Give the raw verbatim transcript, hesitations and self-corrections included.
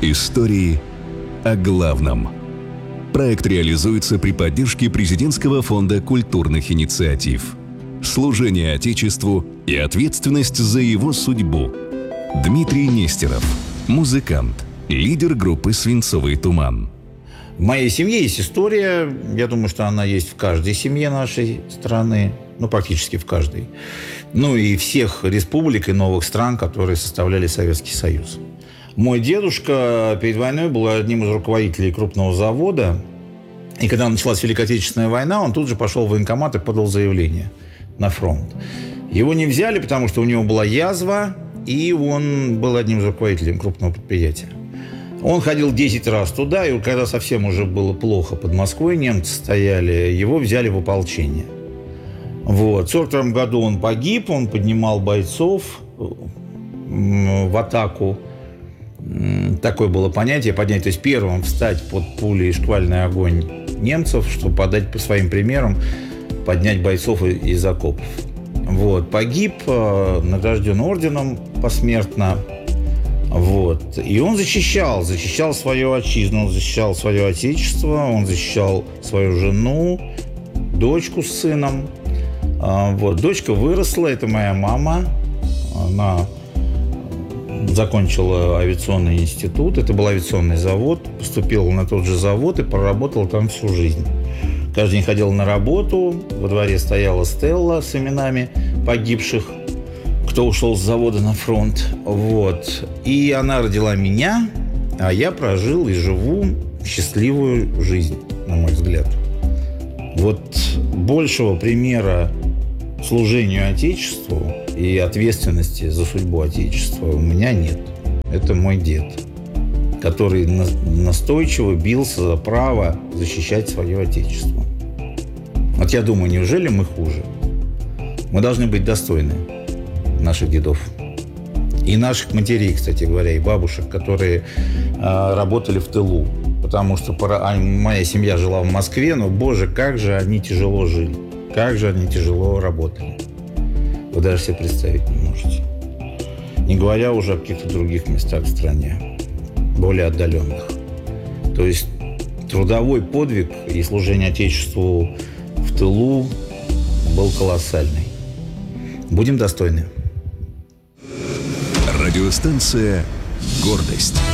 Истории о главном. Проект реализуется при поддержке Президентского фонда культурных инициатив. Служение Отечеству и ответственность за его судьбу. Дмитрий Нестеров, музыкант, лидер группы «Свинцовый туман». В моей семье есть история. Я думаю, что она есть в каждой семье нашей страны. Ну, практически в каждой. Ну, и всех республик и новых стран, которые составляли Советский Союз. Мой дедушка перед войной был одним из руководителей крупного завода. И когда началась Великая Отечественная война, он тут же пошел в военкомат и подал заявление на фронт. Его не взяли, потому что у него была язва, и он был одним из руководителей крупного предприятия. Он ходил десять раз туда, и когда совсем уже было плохо под Москвой, немцы стояли, его взяли в ополчение. Вот. В сорок втором году он погиб, он поднимал бойцов в атаку. Такое было понятие, поднять, то есть первым встать под пули и шквальный огонь немцев, чтобы подать по своим примерам, поднять бойцов из окопов. Вот. Погиб, награжден орденом посмертно. Вот. И он защищал, защищал свою отчизну, он защищал свое отечество, он защищал свою жену, дочку с сыном. Вот. Дочка выросла, это моя мама. Она закончила авиационный институт, это был авиационный завод, поступила на тот же завод и проработала там всю жизнь. Каждый день ходила на работу, во дворе стояла стелла с именами погибших, кто ушел с завода на фронт. Вот. И она родила меня, а я прожил и живу счастливую жизнь, на мой взгляд. Вот большего примера служению Отечеству и ответственности за судьбу Отечества у меня нет. Это мой дед, который настойчиво бился за право защищать свое Отечество. Вот я думаю, неужели мы хуже? Мы должны быть достойны наших дедов. И наших матерей, кстати говоря, и бабушек, которые э, работали в тылу. Потому что пора... моя семья жила в Москве, но, боже, как же они тяжело жили. Как же они тяжело работали. Вы даже себе представить не можете. Не говоря уже о каких-то других местах в стране, более отдаленных. То есть трудовой подвиг и служение Отечеству в тылу был колоссальный. Будем достойны. Радиостанция «Гордость».